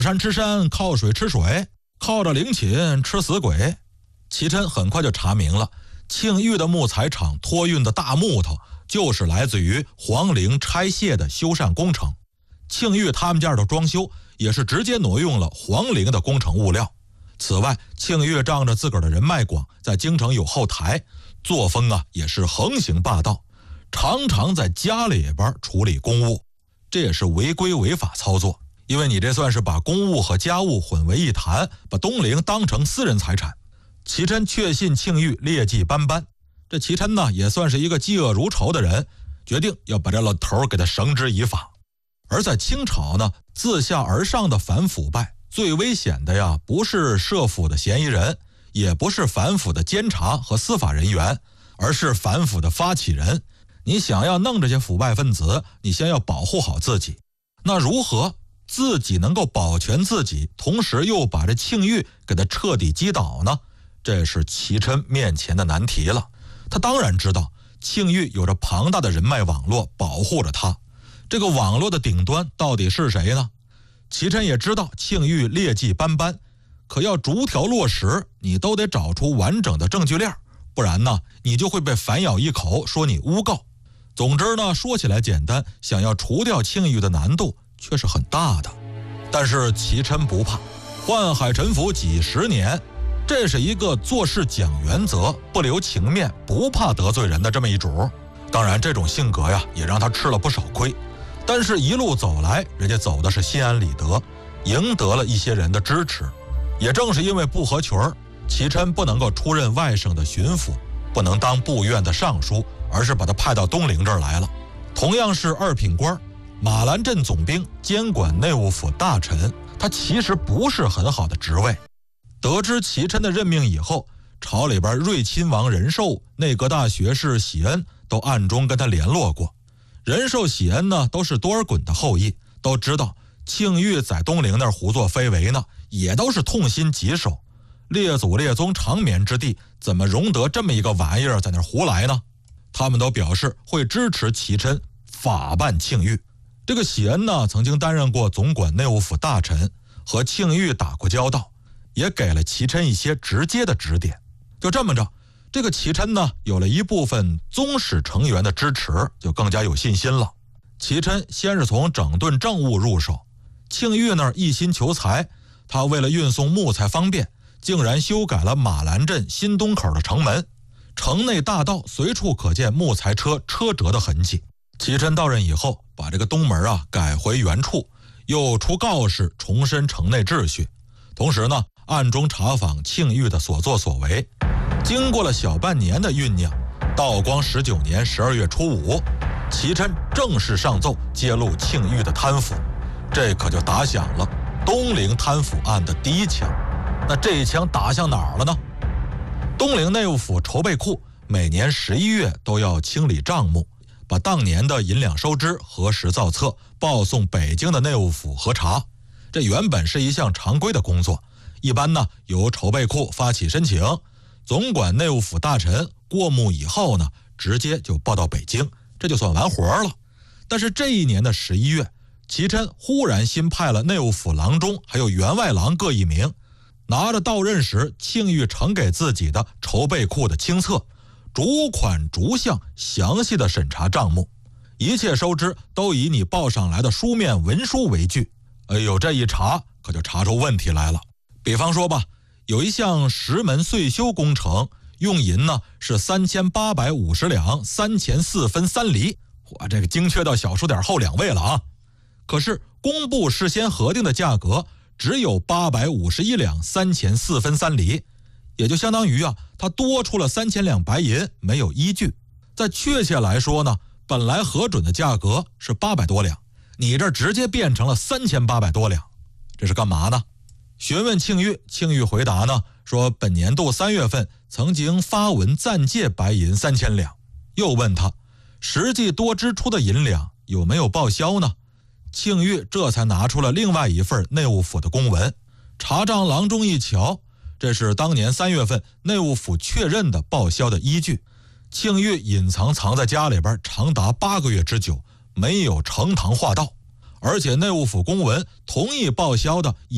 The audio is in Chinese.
山吃山，靠水吃水，靠着陵寝吃死鬼。齐琛很快就查明了，庆玉的木材厂托运的大木头就是来自于皇陵拆卸的修缮工程。庆玉他们家的装修也是直接挪用了皇陵的工程物料。此外，庆玉仗着自个儿的人脉广，在京城有后台，作风也是横行霸道，常常在家里边处理公务，这也是违规违法操作。因为你这算是把公务和家务混为一谈，把东陵当成私人财产。齐琛确信庆玉劣迹斑斑，这齐琛也算是一个嫉恶如仇的人，决定要把这老头给他绳之以法。而在清朝自下而上的反腐败，最危险的不是涉腐的嫌疑人，也不是反腐的监察和司法人员，而是反腐的发起人。你想要弄这些腐败分子，你先要保护好自己。那如何自己能够保全自己，同时又把这庆玉给他彻底击倒呢？这是齐琛面前的难题了。他当然知道庆玉有着庞大的人脉网络保护着他，这个网络的顶端到底是谁呢？齐琛也知道庆玉劣迹斑斑，可要逐条落实，你都得找出完整的证据链，不然你就会被反咬一口，说你诬告。总之说起来简单，想要除掉庆玉的难度却是很大的。但是齐琛不怕，宦海沉浮几十年，这是一个做事讲原则，不留情面，不怕得罪人的这么一主。当然这种性格也让他吃了不少亏，但是一路走来，人家走的是心安理得，赢得了一些人的支持。也正是因为不合群，齐琛不能够出任外省的巡抚，不能当部院的尚书，而是把他派到东陵这儿来了。同样是二品官，马兰镇总兵监管内务府大臣，他其实不是很好的职位。得知齐琛的任命以后，朝里边睿亲王仁寿、内阁大学士喜恩都暗中跟他联络过。仁寿、喜恩都是多尔衮的后裔，都知道庆玉在东陵那儿胡作非为也都是痛心疾首。列祖列宗长眠之地，怎么容得这么一个玩意儿在那儿胡来呢？他们都表示会支持齐琛法办庆玉。这个喜恩曾经担任过总管内务府大臣，和庆玉打过交道，也给了齐琛一些直接的指点。就这么着，这个齐琛有了一部分宗室成员的支持，就更加有信心了。齐琛先是从整顿政务入手，庆玉那儿一心求财，他为了运送木材方便，竟然修改了马兰镇新东口的城门，城内大道随处可见木材车车辙的痕迹。齐琛到任以后，把这个东门改回原处，又出告示重申城内秩序，同时暗中查访庆玉的所作所为。经过了小半年的酝酿，道光19年12月初5，齐琛正式上奏揭露庆玉的贪腐，这可就打响了东陵贪腐案的第一枪。那这一枪打向哪儿了呢？东陵内务府筹备库每年11月都要清理账目，把当年的银两收支核实造册，报送北京的内务府核查。这原本是一项常规的工作，一般由筹备库发起申请，总管内务府大臣过目以后直接就报到北京，这就算完活了。但是这一年的11月，齐琛忽然新派了内务府郎中还有员外郎各1名，拿着到任时庆玉呈给自己的筹备库的清册，逐款逐项详细的审查账目，一切收支都以你报上来的书面文书为据。哎呦，这一查可就查出问题来了。比方说吧，有一项石门岁修工程，用银是3850两3钱4分3厘，我这个精确到小数点后2位了可是工部事先核定的价格只有851两3钱4分3厘，也就相当于他多出了3000两白银，没有依据。再确切来说本来核准的价格是800多两，你这直接变成了3800多两，这是干嘛呢？询问庆玉，庆玉回答说本年度3月份曾经发文暂借白银3000两。又问他实际多支出的银两有没有报销呢？庆玉这才拿出了另外一份内务府的公文，查账郎中一瞧，这是当年3月份内务府确认的报销的依据。庆玉隐藏在家里边长达8个月之久，没有呈堂画道，而且内务府公文同意报销的